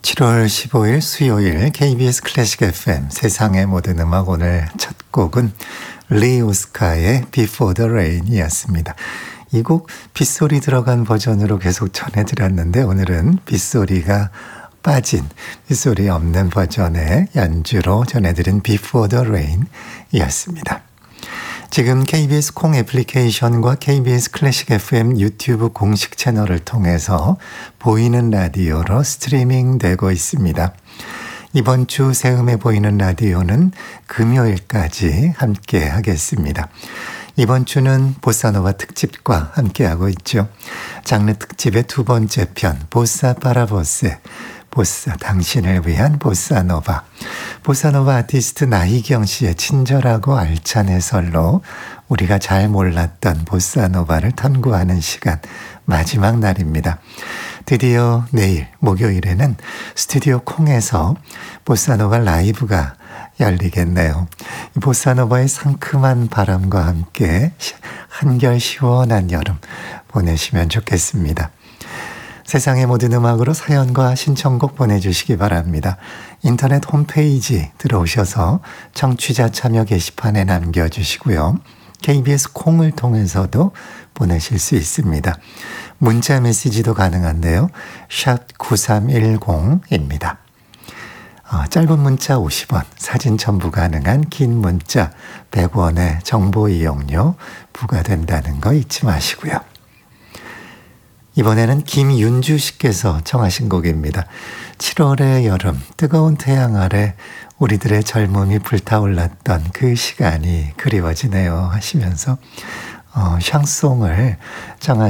7월 15일 수요일 KBS 클래식 FM 세상의 모든 음악 오늘 첫 곡은 리 오스카의 Before the Rain이었습니다. 이 곡 빗소리 들어간 버전으로 계속 전해드렸는데 오늘은 빗소리가 빠진 빗소리 없는 버전의 연주로 전해드린 Before the Rain이었습니다. 지금 KBS 콩 애플리케이션과 KBS 클래식 FM 유튜브 공식 채널을 통해서 보이는 라디오로 스트리밍 되고 있습니다. 이번 주 새음에 보이는 라디오는 금요일까지 함께 하겠습니다. 이번 주는 보사노바 특집과 함께하고 있죠. 장르 특집의 두 번째 편 보사 파라보세 보사 당신을 위한 보사노바. 보사노바 아티스트 나희경 씨의 친절하고 알찬 해설로 우리가 잘 몰랐던 보사노바를 탐구하는 시간 마지막 날입니다. 드디어 내일 목요일에는 스튜디오 콩에서 보사노바 라이브가 열리겠네요. 보사노바의 상큼한 바람과 함께 한결 시원한 여름 보내시면 좋겠습니다. 세상의 모든 음악으로 사연과 신청곡 보내주시기 바랍니다. 인터넷 홈페이지 들어오셔서 청취자 참여 게시판에 남겨주시고요. KBS 콩을 통해서도 보내실 수 있습니다. 문자 메시지도 가능한데요. 샵 9310입니다. 짧은 문자 50원, 사진 첨부 가능한 긴 문자 100원의 정보 이용료 부과된다는 거 잊지 마시고요. 이번에는 김윤주 씨께서 청하신 곡입니다. 7월의 여름, 뜨거운 태양 아래 우리들의 젊음이 불타올랐던 그 시간이 그리워지네요 하시면서 샹송을 청하신